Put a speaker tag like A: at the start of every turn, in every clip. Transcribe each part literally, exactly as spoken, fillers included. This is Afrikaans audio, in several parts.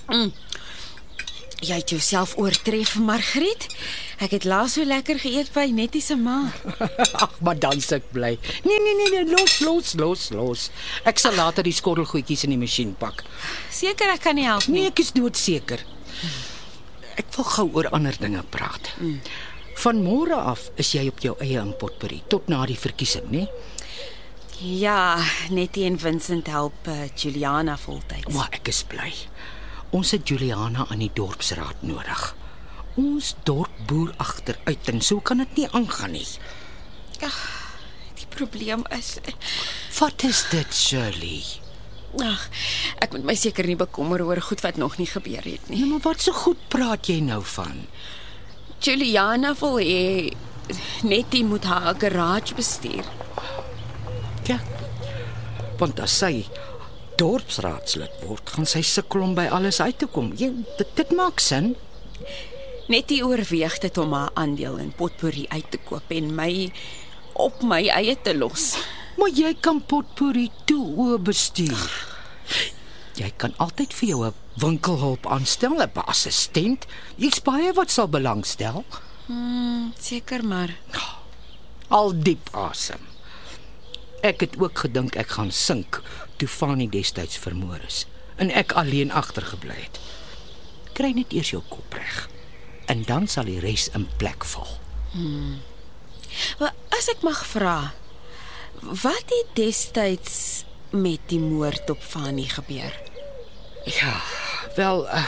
A: Mm. Jy het jouself oortref, Margriet. Ek het laas so lekker geëet by Nettie se ma.
B: Ag, maar dan se ek bly. Nee, nee, nee, nee, los, los, los, los. Ek sal later die skottelgoedjies in die masjien pak.
A: Seker ek kan nie help nie.
B: Nee, ek is doodseker. Ek wil gou oor ander dinge praat. Mm. Van môre af is jy op jou eie in Potpourri tot na die verkiesing, né?
A: Ja, Nettie en Vincent help uh, Juliana voltyds.
B: Maar ek is bly. Ons het Juliana aan die dorpsraad nodig. Ons dorp boer agteruit en so kan dit nie aangaan nie.
A: Ag, die probleem is...
B: Wat is dit, Shirley?
A: Ag, ek moet my seker nie bekommer oor goed wat nog nie gebeur het nie.
B: Ja, maar wat so goed praat jy nou van?
A: Juliana wil hê Nettie moet haar garage bestuur.
B: Ja, want as sy dorpsraadslid word, gaan sy sukkel om by alles uit te kom. Jy, dit, dit maak sin.
A: Nettie oorweeg dit om haar aandeel in Potpourri uit te koop en my op my eie te los.
B: Maar jy kan Potpourri toe oorbestuur. Jy kan altyd vir jou 'n winkelhulp aanstel, 'n assistent. Iets baie wat sal belangstel.
A: Hmm, seker maar.
B: Al diep asem. Ek het ook gedink ek gaan sink toe Fanny destyds vermoor is en ek alleen agtergebly het. Kry net eers jou kop reg en dan sal die res in plek val.
A: Hmm. Maar as ek mag vra, wat het destyds met die moord op Fanny gebeur?
B: Ja, wel, uh,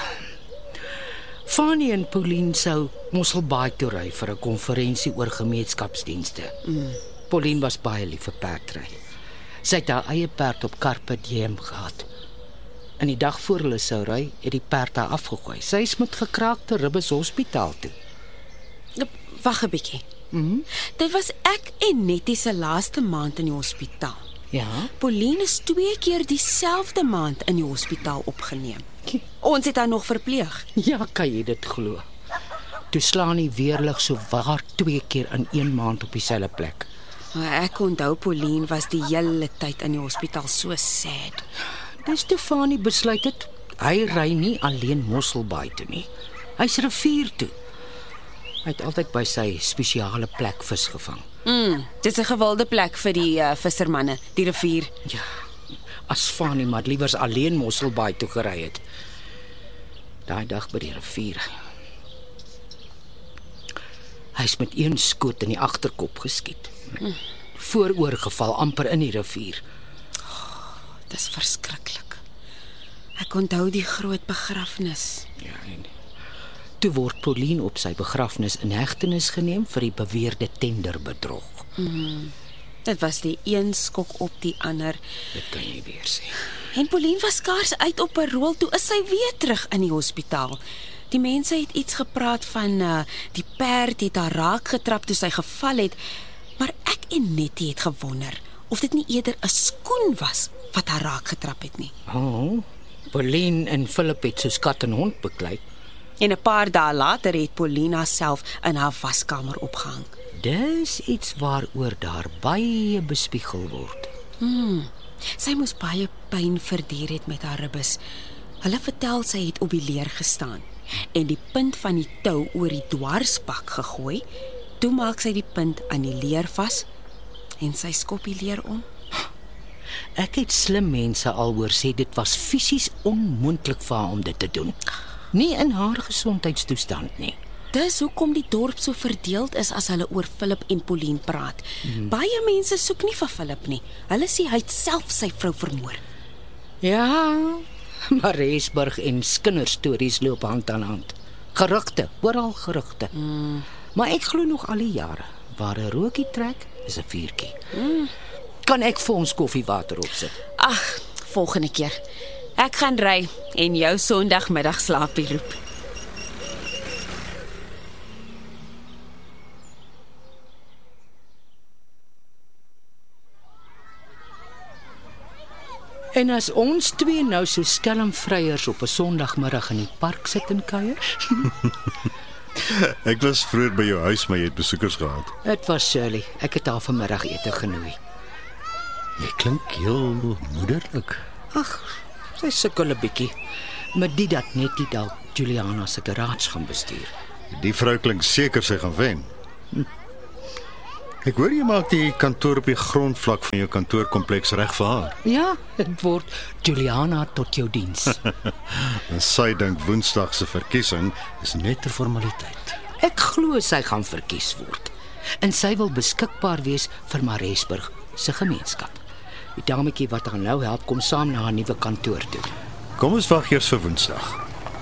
B: Fanny en Pauline sou Mosselbaai toe ry vir 'n konferensie oor gemeenskapsdienste. Mm. Pauline was baie lief vir perdry. Sy het haar eie perd op Carpe Diem gehad. En die dag voor hulle sou ry, het die perd haar afgegooi. Sy is met gekraakte ribbes hospitaal toe.
A: Wag 'n bietjie.
B: Mm.
A: Dit was ek en Nettie se laaste maand in die hospitaal.
B: Ja?
A: Pauline is twee keer dieselfde maand in die hospitaal opgeneem. Ons het haar nog verpleeg.
B: Ja, kan jy dit glo? Toe slaan die weerlig so waar twee keer in een maand op dieselfde plek.
A: Maar ek onthou Pauline was die hele tyd in die hospitaal so sad.
B: Dis toe Fanny besluit het, hy ry nie alleen Mosselbaai toe nie. Hy's rivier toe. Hy het altyd by sy spesiale plek vis gevang.
A: Mm, dit is 'n gewilde plek vir die uh, vissermanne, die rivier.
B: Ja, as Fanny maar liewers alleen Mosselbaai toe gery het. Daai dag by die rivier. Hy's met een skoot in die agterkop geskiet. Mm. Vooroorgeval amper in die rivier.
A: Oh, dis verskriklik. Ek onthou die groot begrafnis.
B: Ja, en toe word Pauline op sy begrafnis in hegtenis geneem vir die beweerde tenderbedrog.
A: Mm. Dit was die een skok op die ander.
B: Dit kan jy weer sê.
A: En Pauline was skaars uit op 'n rol, toe is sy weer terug in die hospitaal. Die mense het iets gepraat van uh, die perd het haar raak getrap toe sy geval het, maar ek en Nettie het gewonder of dit nie eerder 'n skoen was wat haar raak getrap het nie.
B: Oh, Pauline en Philip het soos kat en hond beklei.
A: En 'n paar dae later het Pauline haarself in haar waskamer opgehang.
B: Dis iets waaroor daar baie bespiegel word.
A: Hmm. Sy moes baie pyn verduur het met haar ribbes. Hulle vertel sy het op die leer gestaan en die punt van die tou oor die dwarsbak gegooi. Toe maak sy die punt aan die leer vas en sy skop die leer om.
B: Ek het slim mense al hoor sê dit was fisies onmoontlik vir haar om dit te doen. Nie in haar gesondheidstoestand nie.
A: Dis hoekom die dorp so verdeeld is as hulle oor Philip en Pauline praat. Hmm. Baie mense soek nie vir Philip nie. Hulle sê hy het self sy vrou vermoor.
B: Ja, maar Reesburg en kinderstories loop hand aan hand. Gerugte, oral gerugte. Hmm. Maar ek glo nog al die jare, waar 'n rookie trek, is 'n vuurtjie. Hmm. Kan ek vir ons koffiewater opsit?
A: Ag, volgende keer. Ek gaan ry en jou Sondagmiddag slaapie roep.
B: En as ons twee nou so skelmvryers op 'n Sondagmiddag in die park sit en kuier?
C: Ek was vroeër by jou huis, maar jy het besoekers gehad.
B: Dit was Shirley. Ek het haar vanmiddagete genooi.
C: Jy klink heel moederlik.
B: Ag, sy sukkel 'n bietjie. met dit dat net nie dalk Juliana se garage gaan bestuur.
C: Die vrou klink seker sy gaan wen. Ek hoor jy maak die kantoor op die grondvlak van jou kantoorkompleks reg vir haar.
B: Ja, dit word Juliana tot jou diens.
C: En sy dink Woensdag se verkiesing is net 'n formaliteit.
B: Ek glo sy gaan verkies word. En sy wil beskikbaar wees vir Maresburg se gemeenskap. Die dametjie wat haar nou help kom saam na haar nuwe kantoor toe.
C: Kom ons wag eers vir Woensdag.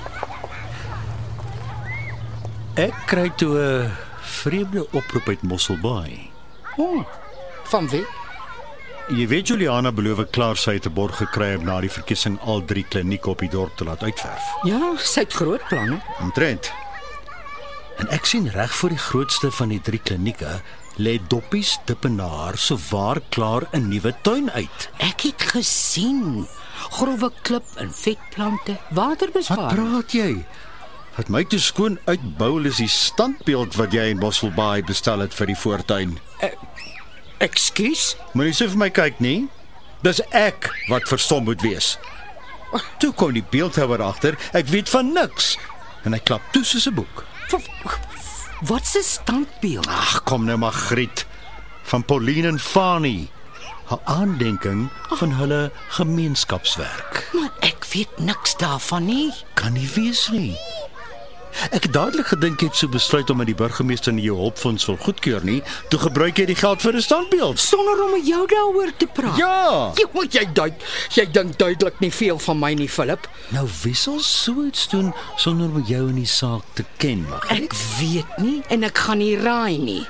C: Ek kry toe 'n vreemde oproep uit Mosselbaai.
B: Oh, van wie?
C: Jy weet Juliana beloof klaar sy het 'n borg gekry om na die verkiesing al drie klinieke op die dorp te laat uitverf.
B: Ja, sy het groot planne.
C: Omtrent. En ek sien reg voor die grootste van die drie klinieke lê doppies dippenaar so waar klaar 'n nuwe tuin uit.
B: Ek het gesien. Growwe klip en vetplante, waterbesparing.
C: Wat praat jy? Wat my toe skoon uitbou is die standbeeld wat jy in Mosselbaai bestel het vir die voortuin.
B: Ekskuus?
C: Moenie so vir my kyk nie. Dis ek wat verstom moet wees. Toe kom die beeldhouer agter, ek weet van niks. En hy klap toe soos 'n boek.
B: Wat 'n standbeeld?
C: Ag, kom nou maar Griet. Van Pauline en Fani. Haar aandenking van hulle gemeenskapswerk.
B: Maar ek weet niks daarvan nie.
C: Kan nie wees nie. Ek het dadelik gedink jy het so besluit om met die burgemeester nie jou hulpfonds wil goedkeur nie, toe gebruik jy die geld vir 'n standbeeld.
B: Sonder om met jou daaroor te praat.
C: Ja.
B: Jy moet jy duid, jy dink duidelik nie veel van my nie, Philip.
C: Nou wissel so iets doen sonder om jou in die saak te ken, mag ek?
B: Ek weet nie en ek gaan nie raai nie.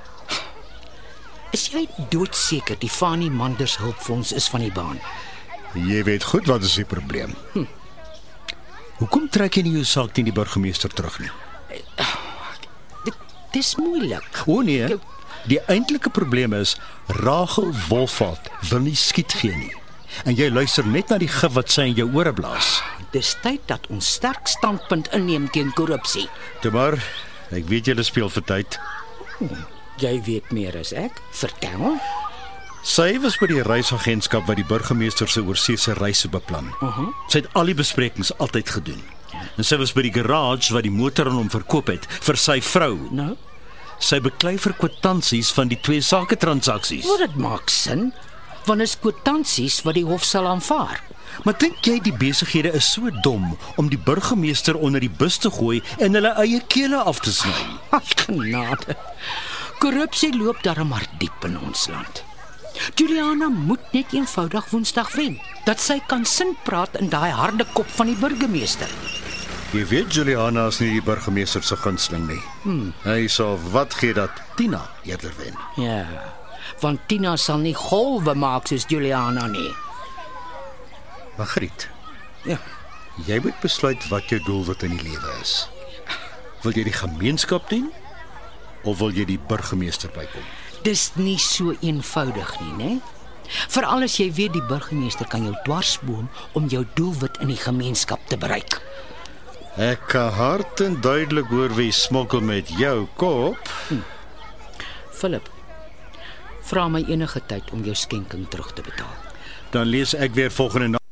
B: Is jy doodseker die Fani Manders hulpfonds is van die baan?
C: Jy weet goed wat is die probleem. Hm. Hoekom trek jy nie jou saak teen die burgemeester terug nie?
B: Dit dis moeilik.
C: O nee, die eintlike probleem is Rachel Wolfveld wil nie skiet gee nie. En jy luister net na die gif wat sy in jou ore blaas.
B: Dis tyd dat ons sterk standpunt inneem teen korrupsie.
C: Toe maar, ek weet julle speel vir tyd.
B: Hmm, jy weet meer as ek. Vertel.
C: Sy was by die reisagentskap wat die burgemeester se oorseese reise beplan.
B: Uh-huh.
C: Sy het al die besprekings altyd gedoen. En sy was by die garage wat die motor aan hom verkoop het vir sy vrou.
B: Nou,
C: sy beklei vir kwitansies van die twee sake transaksies.
B: Wat dit maak sin, want is kwitansies wat die hof sal aanvaar.
C: Maar dink jy die besighede is so dom om die burgemeester onder die bus te gooi en hulle eie kele af te sny?
B: Ag, genade. Korrupsie loop darem maar diep in ons land. Juliana moet net eenvoudig Woensdag wen, dat sy kan sin praat in daai harde kop van die burgemeester.
C: Jy weet Juliana is nie die burgemeester se gunsteling nie. Hmm. Hy sal wat gee dat Tina eerder wen.
B: Ja, want Tina sal nie golwe maak soos Juliana nie.
C: Margriet.
B: Ja.
C: Jy moet besluit wat jou doelwit in die lewe is. Wil jy die gemeenskap dien of wil jy die burgemeester bykom?
B: Dis nie so eenvoudig nie, né? Veral as jy weet die burgemeester kan jou dwarsboom om jou doelwit in die gemeenskap te bereik.
C: Ek kan hard en duidelik hoor wie smokkel met jou kop.
B: Hm. Philip, vra my enige tyd om jou skenking terug te betaal.
C: Dan lees ek weer volgende na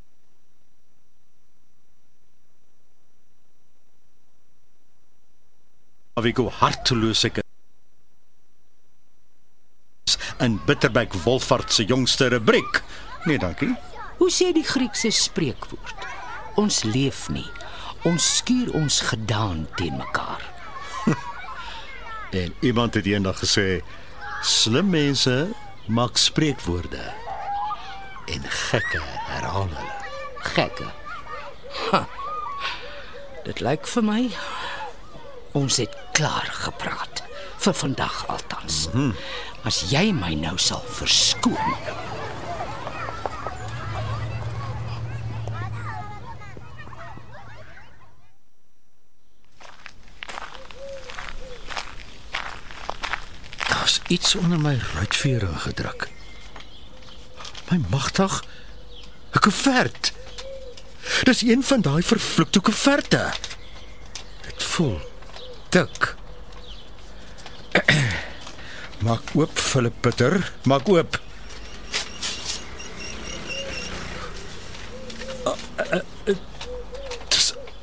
C: Wie go harteloos ek in Bitterbeck Wolfveld se jongste rubriek. Nee, dankie.
B: Hoe sê die Griekse spreekwoord? Ons leef nie. Ons skuur ons gedaan teen mekaar.
C: En iemand het eendag gesê, slim mense maak spreekwoorde en gekke herhaal hulle.
B: Gekke. Ha. Dit lyk vir my ons het klaar gepraat vir vandag altans. Mm-hmm. As jy my nou sal verskoon.
C: Daar's iets onder my ruitvere gedruk. My magtig, 'n koevert. Dis een van daai vervloekte koeverte. Dit voel dik. Maak oop, Philip Pitter, maak oop. Uh, uh, uh,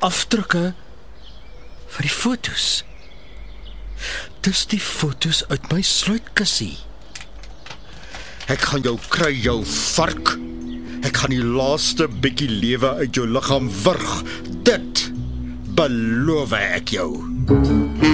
C: afdrukke van die fotos. Dis die fotos uit my sluitkussie. Ek gaan jou kry, jou vark. Ek gaan die laaste bietjie lewe uit jou liggaam wurg. Dit beloof ek jou.